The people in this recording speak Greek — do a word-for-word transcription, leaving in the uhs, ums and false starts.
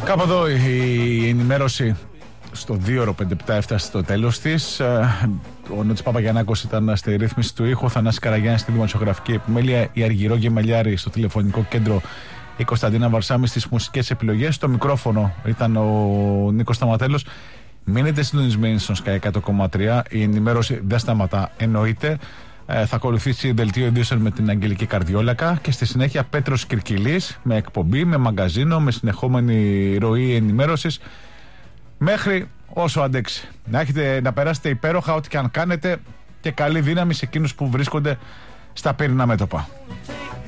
Κάπου εδώ η ενημέρωση στο δύο ώρο πέντε επτά έφτασε στο τέλος της. Ο Νότης Παπαγιαννάκος ήταν στη ρύθμιση του ήχου, Θανάσης Καραγιάννης στη δημοσιογραφική επιμέλεια, η Αργυρό Γεμελιάρη στο τηλεφωνικό κέντρο, η Κωνσταντίνα Βαρσάμη στις μουσικές επιλογές. Στο μικρόφωνο ήταν ο Νίκος Σταματέλος. Μείνετε συντονισμένοι στον Sky εκατό κόμμα τρία. Η ενημέρωση δεν σταματά, εννοείται. Ε, θα ακολουθήσει δελτίο ειδήσεων με την Αγγελική Καρδιόλακα και στη συνέχεια Πέτρος Κυρκυλής με εκπομπή, με μαγκαζίνο, με συνεχόμενη ροή ενημέρωσης μέχρι όσο αντέξει. Να, έχετε, να περάσετε υπέροχα ό,τι και αν κάνετε και καλή δύναμη σε εκείνους που βρίσκονται στα πύρινα μέτωπα.